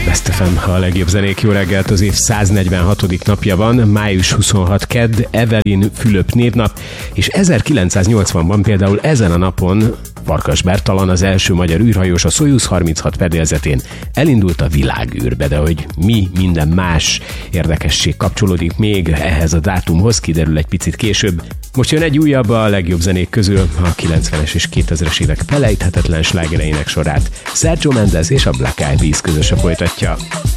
Best FM, a legjobb zenék, jó reggelt, az év 146. napja van, május 26 kedd, Evelyn Fülöp névnap, és 1980-ban például ezen a napon Farkas Bertalan, az első magyar űrhajós, a Soyuz 36 fedélzetén elindult a világűrbe, de hogy mi minden más érdekesség kapcsolódik még ehhez a dátumhoz, kiderül egy picit később. Most jön egy újabb a legjobb zenék közül, a 90-es és 2000-es évek felejthetetlen slágereinek sorát Sergio Mendes és a Black Eyed Peas közösen folytatja.